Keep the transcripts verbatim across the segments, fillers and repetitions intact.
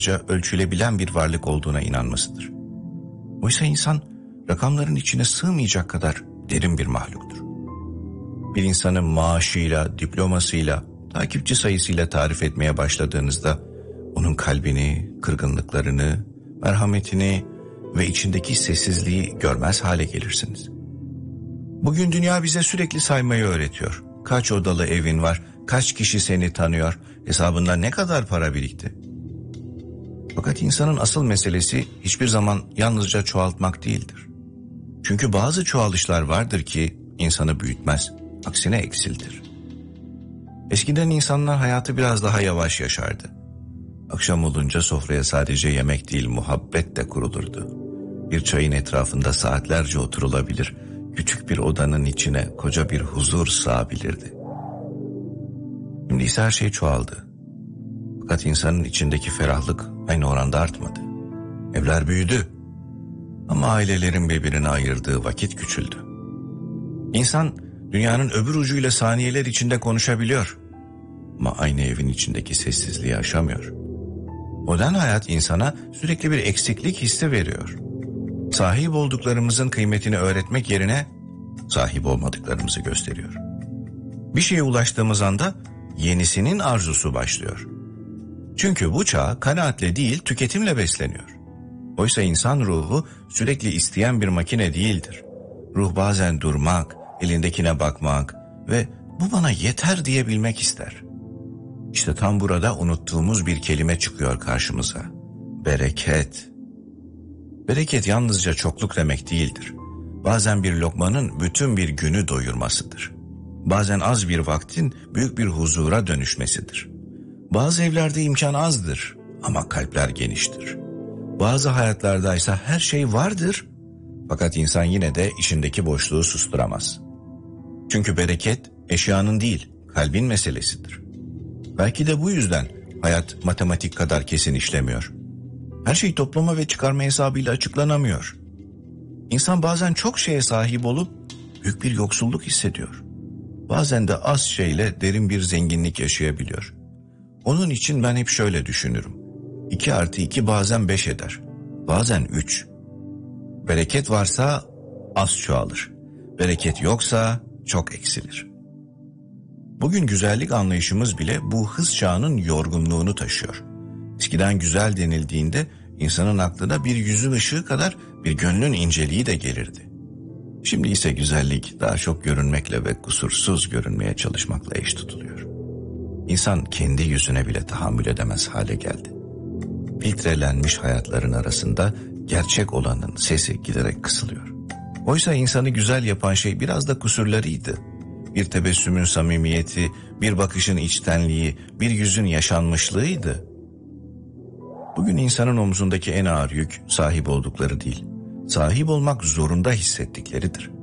ölçülebilen bir varlık olduğuna inanmasıdır. Oysa insan rakamların içine sığmayacak kadar derin bir mahluktur. Bir insanı maaşıyla, diplomasıyla, takipçi sayısıyla tarif etmeye başladığınızda onun kalbini, kırgınlıklarını, merhametini ve içindeki sessizliği görmez hale gelirsiniz. Bugün dünya bize sürekli saymayı öğretiyor. Kaç odalı evin var, kaç kişi seni tanıyor, hesabında ne kadar para birikti. Fakat insanın asıl meselesi hiçbir zaman yalnızca çoğaltmak değildir. Çünkü bazı çoğalışlar vardır ki insanı büyütmez, aksine eksiltir. Eskiden insanlar hayatı biraz daha yavaş yaşardı. Akşam olunca sofraya sadece yemek değil, muhabbet de kurulurdu. Bir çayın etrafında saatlerce oturulabilir, küçük bir odanın içine koca bir huzur sığabilirdi. Şimdi ise her şey çoğaldı. Fakat insanın içindeki ferahlık aynı oranda artmadı. Evler büyüdü ama ailelerin birbirine ayırdığı vakit küçüldü. İnsan dünyanın öbür ucuyla saniyeler içinde konuşabiliyor ama aynı evin içindeki sessizliği aşamıyor. Modern hayat insana sürekli bir eksiklik hissi veriyor. Sahip olduklarımızın kıymetini öğretmek yerine sahip olmadıklarımızı gösteriyor. Bir şeye ulaştığımız anda yenisinin arzusu başlıyor. Çünkü bu çağ kanaatle değil tüketimle besleniyor. Oysa insan ruhu sürekli isteyen bir makine değildir. Ruh bazen durmak, elindekine bakmak ve bu bana yeter diyebilmek ister. İşte tam burada unuttuğumuz bir kelime çıkıyor karşımıza. Bereket. Bereket yalnızca çokluk demek değildir. Bazen bir lokmanın bütün bir günü doyurmasıdır. Bazen az bir vaktin büyük bir huzura dönüşmesidir. Bazı evlerde imkan azdır ama kalpler geniştir. Bazı hayatlarda ise her şey vardır fakat insan yine de içindeki boşluğu susturamaz. Çünkü bereket eşyanın değil, kalbin meselesidir. Belki de bu yüzden hayat matematik kadar kesin işlemiyor. Her şey toplama ve çıkarma hesabıyla açıklanamıyor. İnsan bazen çok şeye sahip olup büyük bir yoksulluk hissediyor. Bazen de az şeyle derin bir zenginlik yaşayabiliyor. Onun için ben hep şöyle düşünürüm. İki artı iki bazen beş eder. Bazen üç. Bereket varsa az çoğalır. Bereket yoksa çok eksilir. Bugün güzellik anlayışımız bile bu hız çağının yorgunluğunu taşıyor. Eskiden güzel denildiğinde insanın aklına bir yüzün ışığı kadar bir gönlün inceliği de gelirdi. Şimdi ise güzellik daha çok görünmekle ve kusursuz görünmeye çalışmakla eş tutuluyor. İnsan kendi yüzüne bile tahammül edemez hale geldi. Filtrelenmiş hayatların arasında gerçek olanın sesi giderek kısılıyor. Oysa insanı güzel yapan şey biraz da kusurlarıydı. Bir tebessümün samimiyeti, bir bakışın içtenliği, bir yüzün yaşanmışlığıydı. Bugün insanın omzundaki en ağır yük sahip oldukları değil, sahip olmak zorunda hissettikleridir.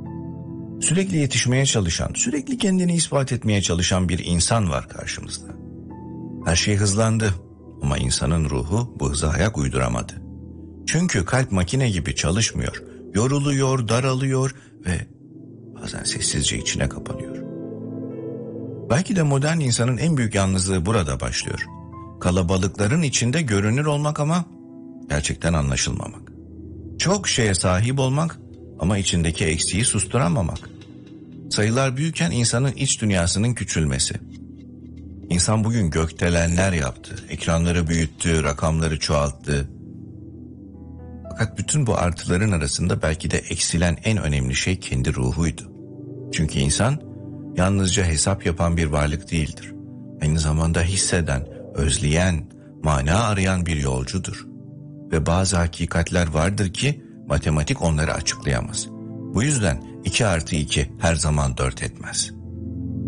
Sürekli yetişmeye çalışan, sürekli kendini ispat etmeye çalışan bir insan var karşımızda. Her şey hızlandı ama insanın ruhu bu hıza ayak uyduramadı. Çünkü kalp makine gibi çalışmıyor, yoruluyor, daralıyor ve bazen sessizce içine kapanıyor. Belki de modern insanın en büyük yalnızlığı burada başlıyor. Kalabalıkların içinde görünür olmak ama gerçekten anlaşılmamak. Çok şeye sahip olmak ama içindeki eksiği susturamamak. Sayılar büyürken insanın iç dünyasının küçülmesi. İnsan bugün gökdelenler yaptı, ekranları büyüttü, rakamları çoğalttı. Fakat bütün bu artıların arasında belki de eksilen en önemli şey kendi ruhuydu. Çünkü insan yalnızca hesap yapan bir varlık değildir. Aynı zamanda hisseden, özleyen, mana arayan bir yolcudur. Ve bazı hakikatler vardır ki matematik onları açıklayamaz. Bu yüzden iki artı iki her zaman dört etmez.